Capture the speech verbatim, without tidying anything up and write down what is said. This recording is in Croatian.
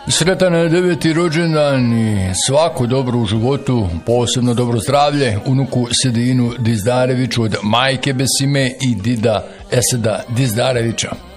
Sretan deveti rođendan i svako dobro u životu, posebno dobro zdravlje unuku Sedinu Dizdareviću od majke Besime i dida Eseda Dizdarevića.